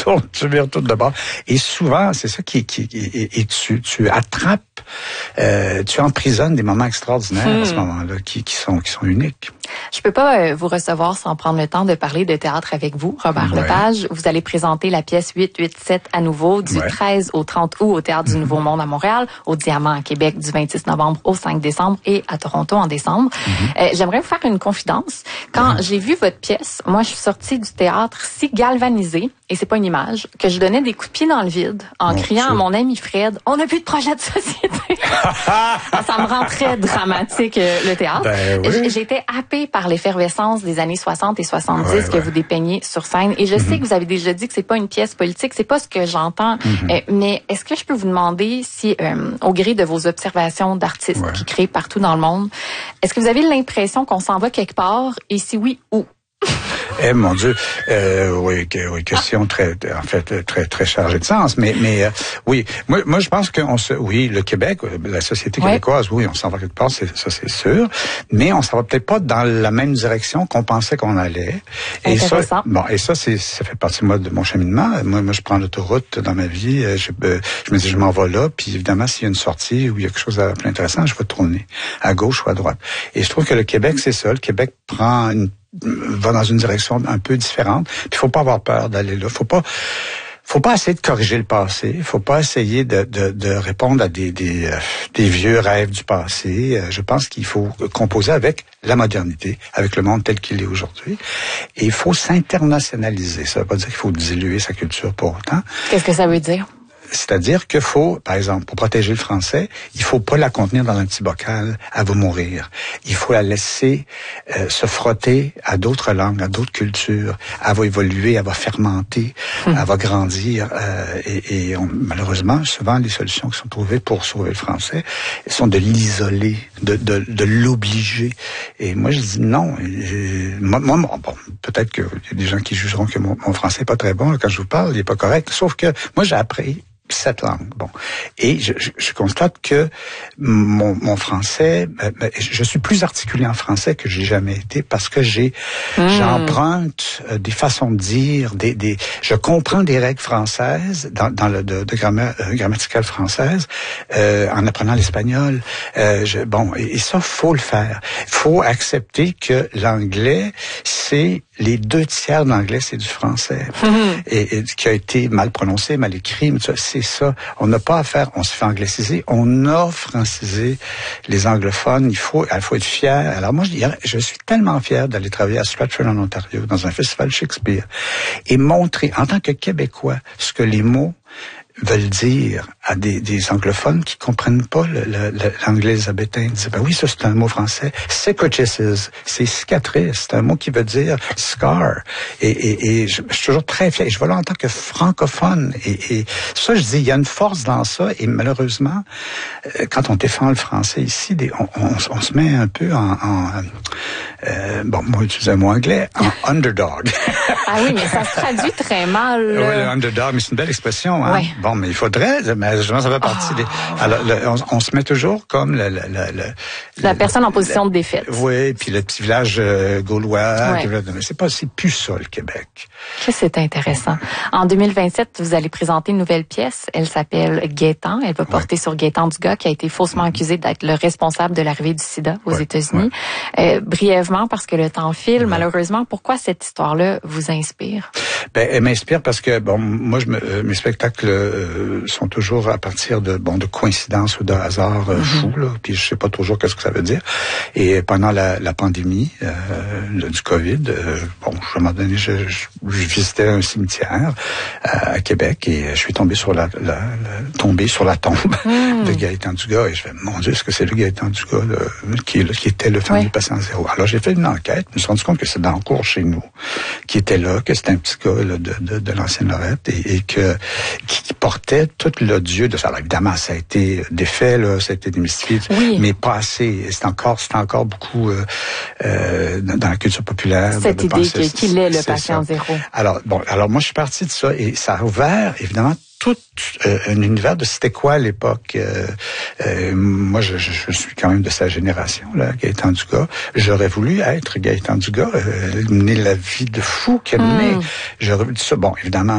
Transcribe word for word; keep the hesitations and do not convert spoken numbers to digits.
retournes, tu me retournes de bord. Et souvent, c'est ça qui, qui, et, et tu, tu attrapes, euh, tu emprisonnes des moments extraordinaires hmm. à ce moment-là, qui, qui sont, qui sont uniques. Je peux pas euh, vous recevoir sans prendre le temps de parler de théâtre avec vous, Robert ouais. Lepage. Vous allez présenter la pièce huit huit sept à nouveau du ouais. treize au trente août au Théâtre du Nouveau Monde à Montréal, au Diamant à Québec du vingt-six novembre au cinq décembre et à Toronto en décembre. Mm-hmm. Euh, j'aimerais vous faire une confidence. Quand mm-hmm. j'ai vu votre pièce, moi je suis sortie du théâtre si galvanisée, et c'est pas une image, que je donnais des coups de pied dans le vide en bon, criant c'est... à mon ami Fred, on n'a plus de projet de société. Ça me rend très dramatique euh, le théâtre. Ben, oui. J'étais happée par l'effervescence des années soixante et soixante-dix ouais, que ouais. vous dépeignez sur scène. Et je mm-hmm. sais que vous avez déjà dit que c'est pas une pièce politique, c'est pas ce que j'entends. Mm-hmm. Euh, mais est-ce que je peux vous demander si, euh, au gré de vos observations d'artistes ouais. qui créent partout dans le monde, est-ce que vous avez l'impression qu'on s'en va quelque part? Et si oui, où? Eh mon Dieu, euh, oui, que, oui, question très, en fait, très, très chargée de sens. Mais, mais euh, oui, moi, moi, je pense qu'on se, oui, le Québec, la société oui. québécoise, oui, on s'en va quelque part, c'est, ça, c'est sûr. Mais on s'en va peut-être pas dans la même direction qu'on pensait qu'on allait. Et ça, bon, et ça, c'est, ça fait partie moi de mon cheminement. Moi, moi, je prends l'autoroute dans ma vie. Je, je me dis, je m'en vais là. Puis évidemment, s'il y a une sortie où il y a quelque chose de plus intéressant, je vais tourner à gauche ou à droite. Et je trouve que le Québec, c'est ça. Le Québec prend une va dans une direction un peu différente. Puis il faut pas avoir peur d'aller là. Faut pas, faut pas essayer de corriger le passé. Faut pas essayer de, de, de répondre à des, des, euh, des vieux rêves du passé. Euh, je pense qu'il faut composer avec la modernité, avec le monde tel qu'il est aujourd'hui. Et il faut s'internationaliser. Ça veut pas dire qu'il faut diluer sa culture pour autant. Qu'est-ce que ça veut dire? C'est-à-dire qu'il faut, par exemple, pour protéger le français, il faut pas la contenir dans un petit bocal, elle va mourir. Il faut la laisser euh, se frotter à d'autres langues, à d'autres cultures. Elle va évoluer, elle va fermenter, mmh. elle va grandir. Euh, et et on, malheureusement, souvent, les solutions qui sont trouvées pour sauver le français sont de l'isoler, de, de, de l'obliger. Et moi, je dis non. Et, moi, moi, bon, peut-être qu'il y a des gens qui jugeront que mon, mon français n'est pas très bon. Là, quand je vous parle, il n'est pas correct. Sauf que moi, j'ai appris cette langue. Bon. Et je, je, je constate que mon, mon français, euh, je suis plus articulé en français que j'ai jamais été parce que j'ai, mmh. j'emprunte euh, des façons de dire, des, des, je comprends des règles françaises dans, dans le de, de grammaire, euh, grammaticale française euh, en apprenant l'espagnol. Euh, je, bon, et, et ça, faut le faire. Faut accepter que l'anglais, c'est les deux tiers de l'anglais, c'est du français. Mmh. Et, et qui a été mal prononcé, mal écrit, mais c'est ça. On n'a pas à faire, on se fait angliciser, on a francisé les anglophones. Il faut, il faut être fier. Alors moi, je dirais, je suis tellement fier d'aller travailler à Stratford en Ontario, dans un festival Shakespeare, et montrer, en tant que Québécois, ce que les mots veulent dire à des, des anglophones qui comprennent pas le, le, le, l'anglais élisabétain. Ils disent, ben oui, ça c'est un mot français. Cicatrices, c'est cicatrice. C'est un mot qui veut dire scar. Et, et, et je, je suis toujours très fier. Je vois là en tant que francophone. Et, et ça, je dis, il y a une force dans ça. Et malheureusement, quand on défend le français ici, des, on, on, on se met un peu en, en euh, bon, moi, j'utilise un mot anglais, en underdog. Ah oui, mais ça se traduit très mal. Oui, le underdog, mais c'est une belle expression, hein? Oui. Bon, mais il faudrait, mais justement, ça fait partie oh. des... Alors, le, on, on se met toujours comme le... le, le, le la le, personne en position le, de défaite. Oui, puis le petit village euh, gaulois. Ouais. Mais c'est pas, c'est plus ça, le Québec. Que c'est intéressant. En deux mille vingt-sept, vous allez présenter une nouvelle pièce. Elle s'appelle Gaétan. Elle va porter ouais. sur Gaétan Dugas, qui a été faussement mm-hmm. accusé d'être le responsable de l'arrivée du sida aux ouais. États-Unis. Ouais. Euh, brièvement, parce que le temps file, ouais. malheureusement, pourquoi cette histoire-là vous inspire? Ben, elle m'inspire parce que, bon, moi, je me, euh, mes spectacles euh, sont toujours à partir de, bon, de coïncidences ou de hasards euh, mm-hmm. fous, là, puis je sais pas toujours qu'est-ce que ça veut dire. Et pendant la, la pandémie euh, le, du COVID, euh, bon, à un moment donné, je, je, je visitais un cimetière à, à Québec et je suis tombé sur la, la, la tombé sur la tombe mm. de Gaétan Dugas et je fais, mon Dieu, est-ce que c'est le Gaétan Dugas là, qui, là, qui était le fameux oui. patient zéro? Alors j'ai fait une enquête, je me suis rendu compte que c'est dans le cours chez nous, qui était là, que c'était un petit gars là, de, de, de l'ancienne Lorette et, et que qui portait tout l'odieux de ça. Alors évidemment, ça a été défait, là, ça a été démystifié, oui. mais pas assez. C'est encore, c'est encore beaucoup euh, euh, dans la culture populaire. Cette de, de idée penser, qu'il est le patient ça. zéro. Alors bon, alors moi je suis parti de ça et ça a ouvert évidemment tout euh, un univers de c'était quoi à l'époque. Euh, euh, moi, je, je, je suis quand même de sa génération, là, Gaétan Dugas. J'aurais voulu être Gaétan Dugas, euh, mener la vie de fou qu'il a mené. Mm. J'aurais voulu ça. Bon, évidemment,